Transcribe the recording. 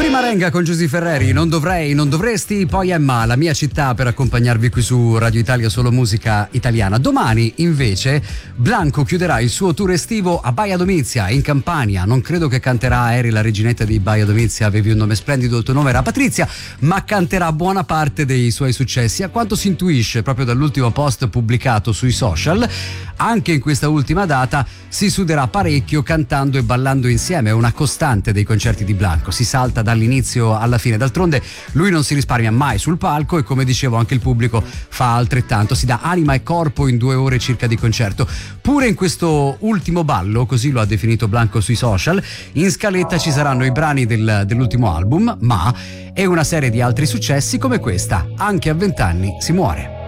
Marenga con Giusy Ferreri, non dovrei, non dovresti, poi Emma, la mia città, per accompagnarvi qui su Radio Italia, solo musica italiana. Domani invece Blanco chiuderà il suo tour estivo a Baia Domizia in Campania. Non credo che canterà Eri, la reginetta di Baia Domizia, avevi un nome splendido, il tuo nome era Patrizia, ma canterà buona parte dei suoi successi, a quanto si intuisce proprio dall'ultimo post pubblicato sui social. Anche in questa ultima data si suderà parecchio cantando e ballando insieme, è una costante dei concerti di Blanco, si salta dall'inizio alla fine, d'altronde lui non si risparmia mai sul palco e, come dicevo, anche il pubblico fa altrettanto, si dà anima e corpo in 2 ore circa di concerto. Pure in questo ultimo ballo, così lo ha definito Blanco sui social, in scaletta ci saranno i brani dell'ultimo album, ma e una serie di altri successi come questa, Anche a 20 anni si muore.